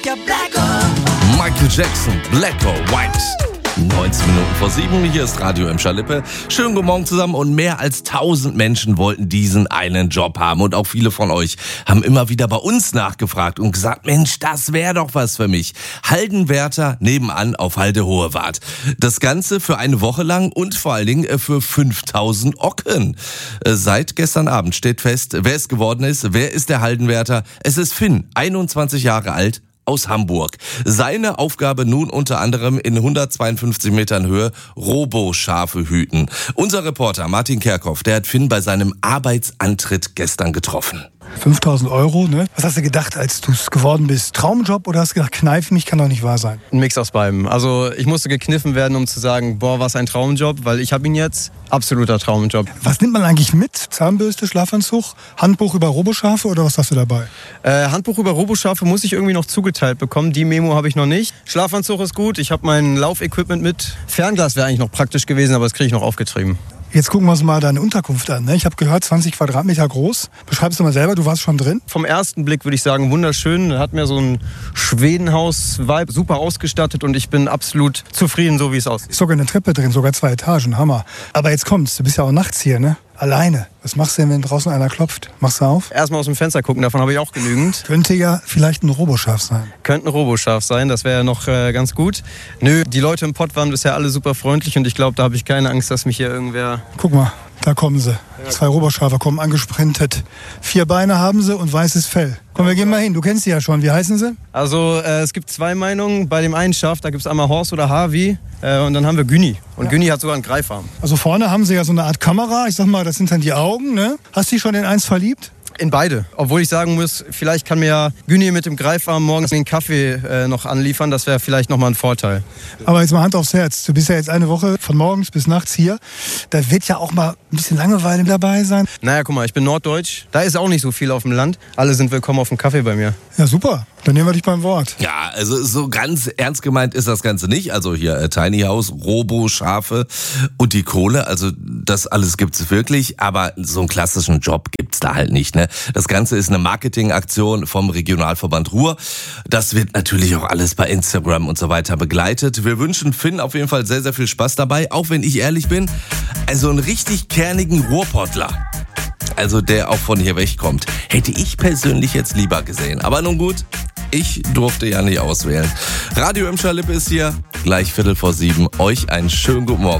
Michael Jackson, Black or White. 19 Minuten vor 7, hier ist Radio Emscher-Lippe. Schönen guten Morgen zusammen und mehr als 1000 Menschen wollten diesen einen Job haben. Und auch viele von euch haben immer wieder bei uns nachgefragt und gesagt, Mensch, das wäre doch was für mich. Haldenwärter nebenan auf Halde-Hohewart. Das Ganze für eine Woche lang und vor allen Dingen für 5000 Ocken. Seit gestern Abend steht fest, wer es geworden ist. Wer ist der Haldenwärter? Es ist Finn, 21 Jahre alt. Aus Hamburg. Seine Aufgabe nun unter anderem in 152 Metern Höhe Roboschafe hüten. Unser Reporter Martin Kerkhoff, der hat Finn bei seinem Arbeitsantritt gestern getroffen. 5.000 Euro, ne? Was hast du gedacht, als du es geworden bist? Traumjob oder hast du gedacht, kneif mich, kann doch nicht wahr sein? Ein Mix aus beidem. Also ich musste gekniffen werden, um zu sagen, boah, was ein Traumjob, weil ich habe ihn jetzt. Absoluter Traumjob. Was nimmt man eigentlich mit? Zahnbürste, Schlafanzug, Handbuch über Roboschafe oder was hast du dabei? Handbuch über Roboschafe muss ich irgendwie noch zugeteilt bekommen. Die Memo habe ich noch nicht. Schlafanzug ist gut, ich habe mein Laufequipment mit. Fernglas wäre eigentlich noch praktisch gewesen, aber das kriege ich noch aufgetrieben. Jetzt gucken wir uns mal deine Unterkunft an. Ne? Ich habe gehört, 20 Quadratmeter groß. Beschreibst du mal selber, du warst schon drin? Vom ersten Blick würde ich sagen, wunderschön. Hat mir so ein Schwedenhaus-Vibe, super ausgestattet und ich bin absolut zufrieden, so wie es aussieht. Ist sogar eine Treppe drin, sogar 2 Etagen, Hammer. Aber jetzt kommt's, du bist ja auch nachts hier, ne? Alleine. Was machst du denn, wenn draußen einer klopft? Machst du auf? Erstmal aus dem Fenster gucken, davon habe ich auch genügend. Könnte ja vielleicht ein Roboschaf sein. Könnte ein Roboschaf sein, das wäre ja noch ganz gut. Nö, die Leute im Pott waren bisher alle super freundlich und ich glaube, da habe ich keine Angst, dass mich hier irgendwer... Guck mal, da kommen sie. 2 Roboschafe kommen angesprintet. 4 Beine haben sie und weißes Fell. Komm, wir gehen mal hin. Du kennst sie ja schon. Wie heißen sie? Also es gibt 2 Meinungen. Bei dem einen Schaf, da gibt es einmal Horst oder Harvey. Und dann haben wir Güni. Und Güni hat sogar einen Greifarm. Also vorne haben sie ja so eine Art Kamera. Ich sag mal, das sind dann die Augen, ne? Hast du dich schon in eins verliebt? In beide. Obwohl ich sagen muss, vielleicht kann mir ja Güni mit dem Greifarm morgens den Kaffee noch anliefern. Das wäre vielleicht nochmal ein Vorteil. Aber jetzt mal Hand aufs Herz. Du bist ja jetzt eine Woche von morgens bis nachts hier. Da wird ja auch mal ein bisschen Langeweile dabei sein. Naja, guck mal, ich bin norddeutsch. Da ist auch nicht so viel auf dem Land. Alle sind willkommen auf dem Kaffee bei mir. Ja, super. Dann nehmen wir dich beim Wort. Ja, also so ganz ernst gemeint ist das Ganze nicht. Also hier Tiny House, Robo-Schafe und die Kohle. Also das alles gibt's wirklich. Aber so einen klassischen Job gibt's da halt nicht, ne? Das Ganze ist eine Marketingaktion vom Regionalverband Ruhr. Das wird natürlich auch alles bei Instagram und so weiter begleitet. Wir wünschen Finn auf jeden Fall sehr, sehr viel Spaß dabei. Auch wenn ich ehrlich bin, also einen richtig kernigen Ruhrpottler, also der auch von hier wegkommt, hätte ich persönlich jetzt lieber gesehen. Aber nun gut, ich durfte ja nicht auswählen. Radio Emscher-Lippe ist hier, gleich 6:15. Euch einen schönen guten Morgen.